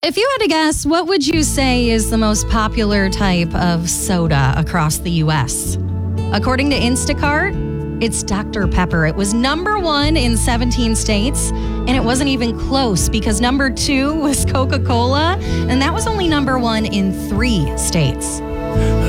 if you had to guess, what would you say is the most popular type of soda across the U.S.? According to Instacart, it's Dr. Pepper. It was number 1 in 17 states, and it wasn't even close because number 2 was Coca-Cola, and that was only number 1 in 3 states.